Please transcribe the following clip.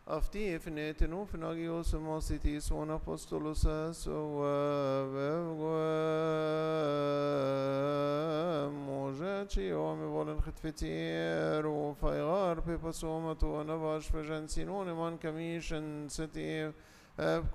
Αυτή φνέτενου φνάγιος μόσιτης ον αποστολosas موجاتي ومبولن ختفتير وفايغار بيبسومة ونباش فجنسينون من كميشن ستي